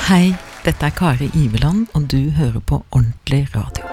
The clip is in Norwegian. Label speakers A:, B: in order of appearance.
A: Hei, dette Kari Iveland, og du hører på Ordentlig Radio.